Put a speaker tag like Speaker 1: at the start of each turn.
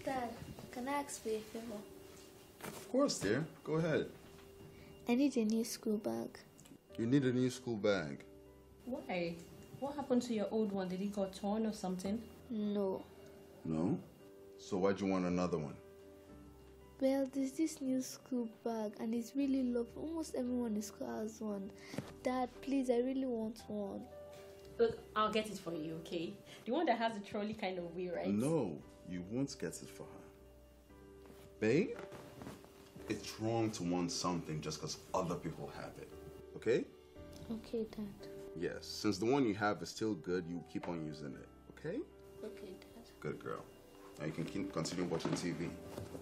Speaker 1: Dad, can I ask for a favor?
Speaker 2: Of course, dear. Go ahead.
Speaker 1: I need a new school bag.
Speaker 2: You need a new school bag.
Speaker 3: Why? What happened to your old one? Did it got torn or something?
Speaker 1: No.
Speaker 2: No? So why'd you want another one?
Speaker 1: Well, there's this new school bag and it's really lovely. Almost everyone in school has one. Dad, please, I really want one.
Speaker 3: Look, I'll get it for you, okay? The one that has the trolley kind of way, right?
Speaker 2: No, you won't get it for her. Babe, it's wrong to want something just because other people have it. Okay?
Speaker 1: Okay, Dad.
Speaker 2: Yes, since the one you have is still good, you keep on using it. Okay?
Speaker 1: Okay, Dad.
Speaker 2: Good girl. Now you can continue watching TV.